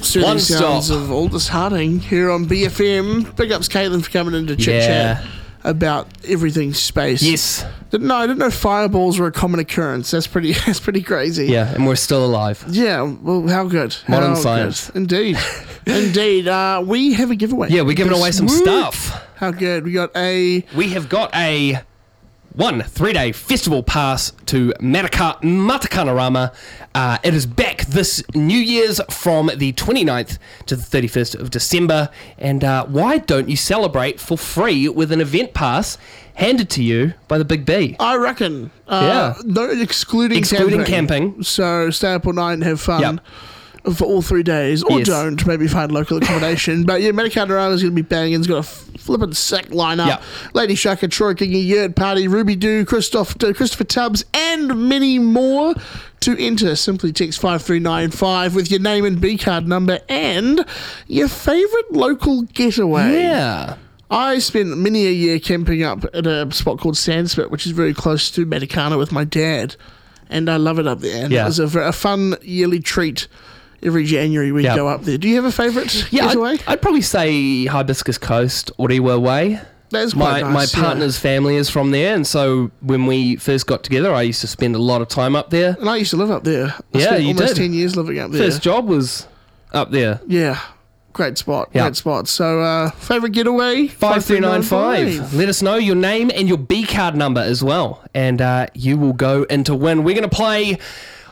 Soothing sounds of Aldous Harding here on BFM. Big ups, Caitlin, for coming in to chit-chat about everything space. Yes. I didn't know fireballs were a common occurrence. That's pretty crazy. Yeah, and we're still alive. Yeah, well, how good. Modern science. Indeed. Indeed. We have a giveaway. Yeah, we're giving away some stuff. How good. We have got a 3-day festival pass to Matakanarama. It is back this New Year's from the 29th to the 31st of December. And why don't you celebrate for free with an event pass handed to you by the Big B? I reckon. No, excluding camping. So stay up all night and have fun. Yep. For all 3 days, or don't, maybe find local accommodation. But yeah, Matakanarama's going to be banging. It's got a flippin' sick lineup. Yep. Lady Shaka, Troy Kingy, Yurt Party, Ruby Doo, Christopher Tubbs, and many more. To enter, simply text 5395 with your name and B card number and your favourite local getaway. Yeah. I spent many a year camping up at a spot called Sandspit, which is very close to Matakana with my dad. And I love it up there. And it was a fun yearly treat. Every January we go up there. Do you have a favourite getaway? I'd probably say Hibiscus Coast, Orewa Way. That's quite nice. My partner's family is from there, and so when we first got together, I used to spend a lot of time up there. And I used to live up there. I spent almost 10 years living up there. First job was up there. Yeah. Great spot. Great spot. So, favourite getaway? 5395. Let us know your name and your B card number as well, and you will go into win. We're going to play